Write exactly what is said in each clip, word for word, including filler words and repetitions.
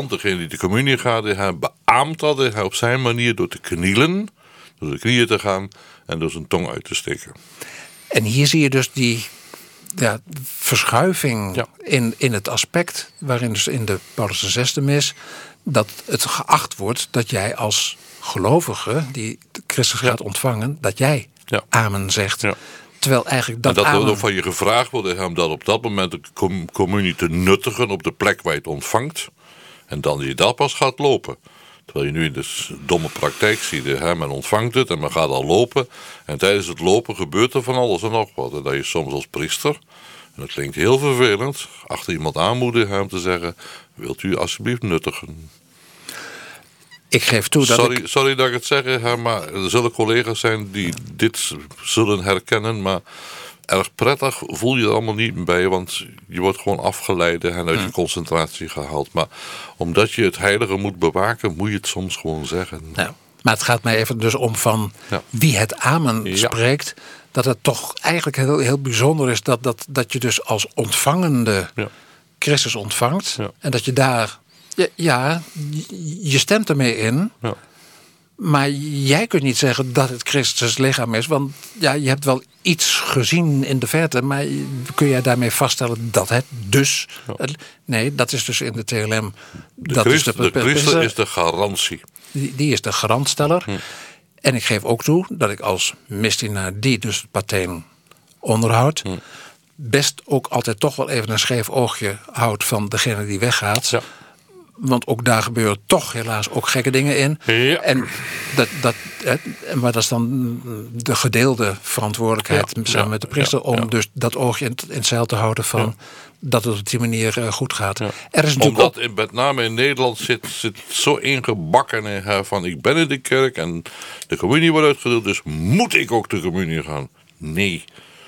predikant, degene die de communie gaat, hij beaamt dat hij op zijn manier door te knielen, door de knieën te gaan en door zijn tong uit te steken. En hier zie je dus die ja, verschuiving Ja. in, in het aspect, waarin dus in de Paulus de Zesde mis, dat het geacht wordt dat jij als gelovige die Christus gaat ontvangen, dat jij Ja. amen zegt. Ja. Terwijl eigenlijk dat, en dat er amen... ook van je gevraagd wordt om dat op dat moment de com- communie te nuttigen op de plek waar je het ontvangt. En dan je dat pas gaat lopen. Terwijl je nu in de s- domme praktijk ziet, hè, men ontvangt het en men gaat al lopen. En tijdens het lopen gebeurt er van alles en nog wat. En dat je soms als priester, en dat klinkt heel vervelend, achter iemand aanmoedigen om te zeggen, wilt u alsjeblieft nuttigen. Ik geef toe dat Sorry, ik... sorry dat ik het zeg, hè, maar er zullen collega's zijn die dit z- zullen herkennen. Maar erg prettig voel je er allemaal niet bij, want je wordt gewoon afgeleid en uit je concentratie gehaald. Maar omdat je het heilige moet bewaken, moet je het soms gewoon zeggen. Nou, maar het gaat mij even dus om van Ja. wie het amen Ja. spreekt. Dat het toch eigenlijk heel, heel bijzonder is dat, dat, dat je dus als ontvangende Ja. Christus ontvangt. Ja. En dat je daar, ja, ja, je stemt ermee in. Ja. Maar jij kunt niet zeggen dat het Christus lichaam is. Want ja, je hebt wel iets gezien in de verte. Maar kun jij daarmee vaststellen dat het dus... Ja. Nee, dat is dus in de T L M... De, dat Christ, is de, de, Christus is de garantie. Die, die is de garantsteller. Hm. En ik geef ook toe dat ik als misdienaar die dus het pateen onderhoudt... Hm. best ook altijd toch wel even een scheef oogje houdt van degene die weggaat. Ja. Want ook daar gebeuren toch helaas ook gekke dingen in. Ja. En dat, dat, hè, maar dat is dan de gedeelde verantwoordelijkheid Ja, samen ja, met de priester... ja, om ja. dus dat oogje in, het- in het zeil te houden van... Ja. dat het op die manier uh, goed gaat. Ja. Er is natuurlijk Omdat ook... in, met name in Nederland zit, zit zo ingebakken in, hè, van ik ben in de kerk en de communie wordt uitgedeeld, dus moet ik ook de communie gaan? Nee.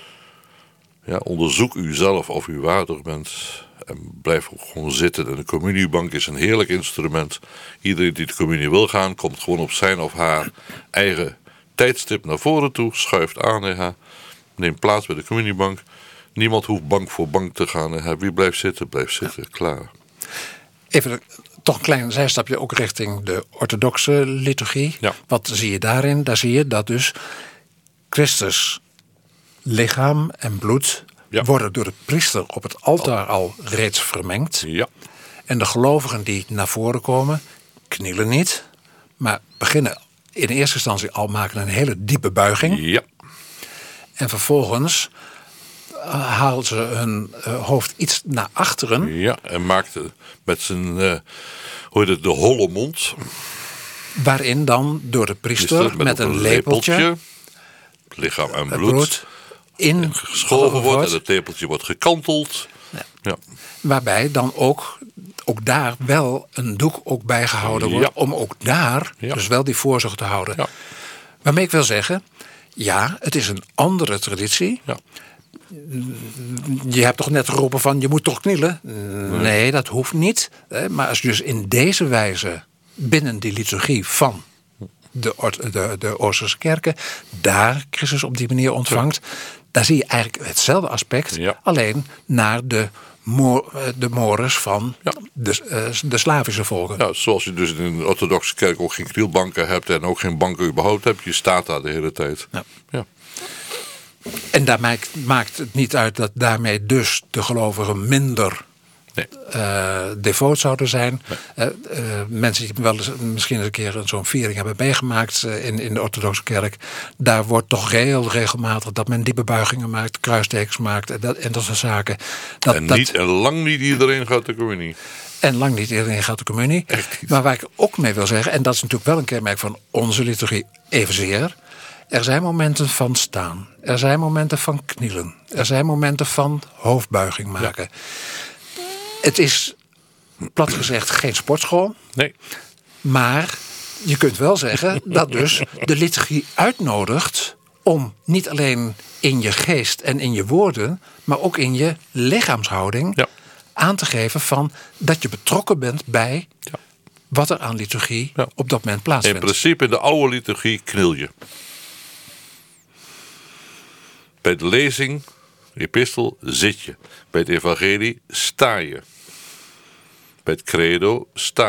Ja, onderzoek u zelf of u waardig bent en blijf ook gewoon zitten. En de communiebank is een heerlijk instrument. Iedereen die de communie wil gaan, komt gewoon op zijn of haar eigen tijdstip naar voren toe, schuift aan, hè, neemt plaats bij de communiebank. Niemand hoeft bank voor bank te gaan. Hè. Wie blijft zitten, blijft zitten. Klaar. Even een- toch een klein zijstapje ook richting de orthodoxe liturgie. Ja. Wat zie je daarin? Daar zie je dat dus Christus lichaam en bloed... Ja. worden door de priester op het altaar al reeds vermengd. Ja. En de gelovigen die naar voren komen, knielen niet... maar beginnen in eerste instantie al maken een hele diepe buiging. Ja. En vervolgens uh, halen ze hun uh, hoofd iets naar achteren... Ja. En maakte met zijn, uh, hoe heet het, de holle mond. waarin dan door de priester Met, met, op een lepeltje... lichaam en het bloed, bloed in geschoven wordt en het lepeltje wordt gekanteld. Ja. Ja. Waarbij dan ook, ook daar wel een doek ook bijgehouden wordt... Ja. om ook daar Ja. dus wel die voorzorg te houden. Ja. Waarmee ik wil zeggen, ja, het is een andere traditie. Ja. Je hebt toch net geroepen van, je moet toch knielen? Nee, dat hoeft niet. Maar als je dus in deze wijze binnen die liturgie van... de, Oort- de, de Oosterse kerken, daar Christus op die manier ontvangt... daar zie je eigenlijk hetzelfde aspect... Ja. alleen naar de, Mo- de Mores van Ja. de, uh, de Slavische volken. Ja, zoals je dus in de orthodoxe kerk ook geen knielbanken hebt en ook geen banken überhaupt hebt. Je staat daar de hele tijd. Ja. Ja. En daar maakt, maakt het niet uit dat daarmee dus de gelovigen minder... Nee. Uh, devoot zouden zijn. Nee. Uh, uh, mensen die wel eens, misschien eens een keer zo'n viering hebben meegemaakt uh, in, in de orthodoxe kerk. Daar wordt toch heel regelmatig dat men diepe buigingen maakt, kruistekens maakt en dat, en dat soort zaken. Dat, En, dat, niet, en lang niet iedereen gaat de communie. En lang niet iedereen gaat de communie. Maar waar ik ook mee wil zeggen, en dat is natuurlijk wel een kenmerk van onze liturgie evenzeer. Er zijn momenten van staan. Er zijn momenten van knielen. Er zijn momenten van hoofdbuiging maken. Ja. Het is, plat gezegd, geen sportschool. Nee. Maar je kunt wel zeggen dat dus de liturgie uitnodigt... om niet alleen in je geest en in je woorden... maar ook in je lichaamshouding ja. aan te geven van... dat je betrokken bent bij ja. wat er aan liturgie ja. op dat moment plaatsvindt. In principe in de oude liturgie knil je. Bij de lezing, de epistel, zit je. Bij het evangelie sta je. Bij het credo sta